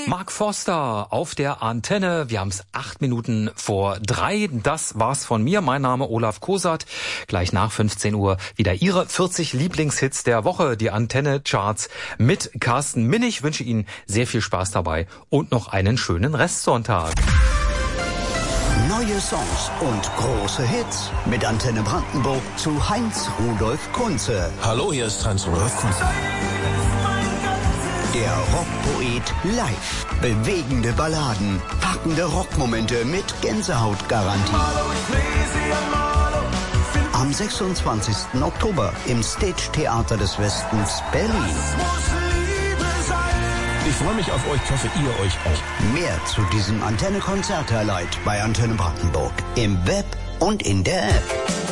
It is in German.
Mark Forster auf der Antenne. Wir haben es 8 Minuten vor 3. Das war's von mir. Mein Name Olaf Kosat. Gleich nach 15 Uhr wieder Ihre 40 Lieblingshits der Woche. Die Antenne-Charts mit Carsten Minnig. Ich wünsche Ihnen sehr viel Spaß dabei und noch einen schönen Restsonntag. Neue Songs und große Hits mit Antenne Brandenburg zu Heinz-Rudolf Kunze. Hallo, hier ist Heinz-Rudolf Kunze. Der Rockpoet live. Bewegende Balladen, packende Rockmomente mit Gänsehautgarantie. Am 26. Oktober im Stage Theater des Westens Berlin. Ich freue mich auf euch, ich hoffe ihr euch auch. Mehr zu diesem Antenne-Konzert-Highlight bei Antenne Brandenburg im Web und in der App.